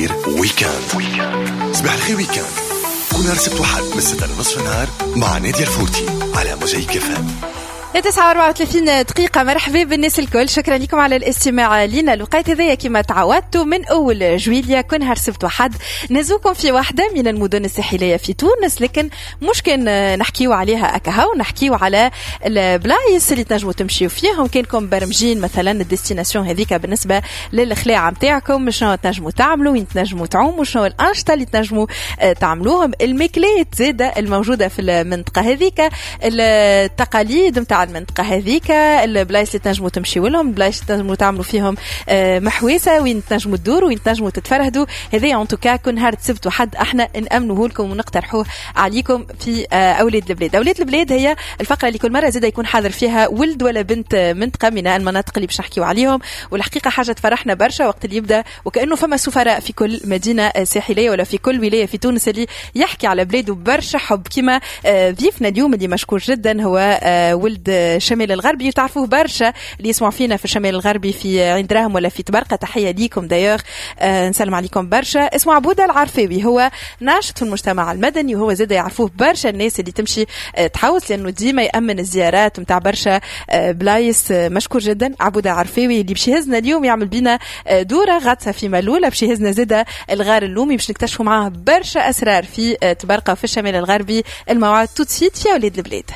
الخير ويكاند. صباح الخير ويكاند كل نهار سبت وحد من 6:30 النهار مع نادية الفورتي على موجة كفام. 9:34 دقيقة. مرحبا بالناس الكل، شكرا لكم على الاستماع لنا. الوقت هذايا كما تعودتوا من أول جويلية كل نهار سبت وحد نزوكم في واحدة من المدن الساحلية في تونس، لكن مش كان نحكيو عليها أكها ونحكيو على البلايص اللي تنجموا تمشيو فيهم. كانكم برمجين مثلا الديستيناسيون هذيك بالنسبة للخلاعة متاعكم، شنو تنجموا تعملوا، وين تنجموا تعوموا، شنو الأنشطة اللي تنجموا تعملوهم، المكلات زادة الموجودة في المنطقة هذيك، التقاليد متاع المنطقة هذيك، البلايص اللي تنجموا تمشيوا لهم، البلايص اللي تنجموا تعملوا فيهم محوسة، وين تنجموا تدوروا، وين تنجموا تتفرهدوا. هذا ان توكا كل نهار سبت وحد احنا نأمنوه لكم ونقترحوه عليكم في أولاد البلاد. أولاد البلاد هي الفقرة اللي كل مرة زاد يكون حاضر فيها ولد ولا بنت منطقة من المناطق اللي باش نحكيو عليهم، والحقيقة حاجة تفرحنا برشا وقت اللي يبدأ وكأنه فما سفراء في كل مدينة ساحلية ولا في كل ولاية في تونس اللي يحكي على بلاده برشا حب، كما ضيفنا اليوم اللي مشكور جدا هو ولد الشمال الغربي، وتعرفوه برشا اللي يسمعوا فينا في الشمال الغربي في عين دراهم ولا في تبرقة. تحية ليكم دايوغ، نسلم عليكم برشا. اسمه عبودة العرفاوي، هو ناشط في المجتمع المدني، وهو زاد يعرفوه برشا الناس اللي تمشي تحوس، لأنه ديما يأمن الزيارات متاع برشا بلايص. مشكور جدا عبودة العرفاوي اللي باش يهزنا اليوم يعمل بينا دورة غطسة في ملولة، باش يهزنا زاد الغار اللومي باش نكتشفوا معاه برشا أسرار في تبرقة في الشمال الغربي. الموعد توتسيت في أولاد البلاد.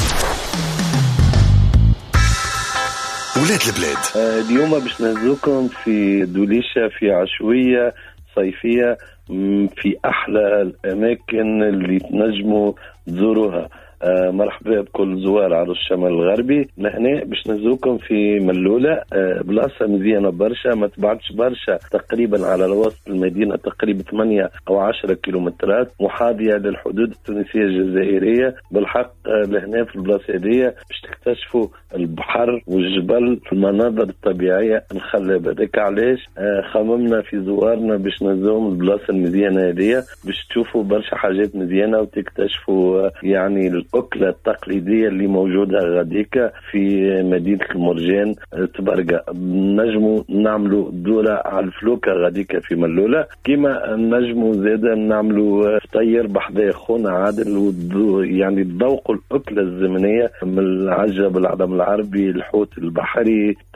ولاد البلاد اليوم باش نهزوكم في دوليشة في عشوية صيفية في أحلى الأماكن اللي تنجموا تزوروها. مرحبا بكل زوار عروس الشمال الغربي. لهنا باش نزوكم في ملولة، بلاصة مزيانة برشا، ما تبعدش برشا، تقريبا على الوسط المدينة، تقريبا 8 أو 10 كيلومترات، محاذية للحدود التونسية الجزائرية. بالحق لهنا في البلاصة هذه باش تكتشفوا البحر والجبل، المناظر الطبيعية الخلابة. ذاك علاش خممنا في زوارنا باش نزوم البلاصة المزيانة هذه، باش تشوفوا برشا حاجات مزيانة وتكتشفوا يعني الأكلة التقليدية اللي موجودة غاديكا في مدينة المرجان تبرقة. نجموا نعملوا دورة على الفلوكة غاديكا في ملولة، كما نجموا زادا نعملوا فطير بحذا خونا عادل، يعني تذوقوا الأكلة الزمنية من العجب العالم العربي، الحوت البحري.